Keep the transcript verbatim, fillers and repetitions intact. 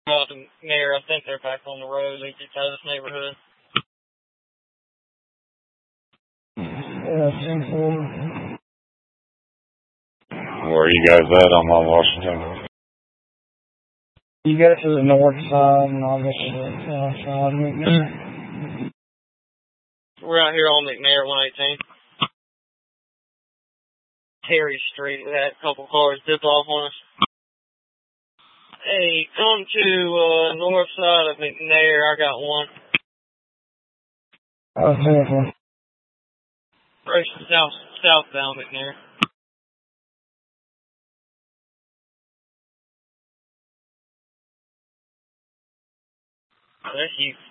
Mayor, I think they're back on the road. They just out of this neighborhood. Yeah, ten four. Where are you guys at? I'm on Washington. You get to the north side, and I'll get to the south side of McNair. We're out here on McNair one eighteen. Terry Street. We had a couple cars dip off on us. Hey, come to uh, north side of McNair. I got one. Oh, ten four. Right south, southbound McNair. That's you.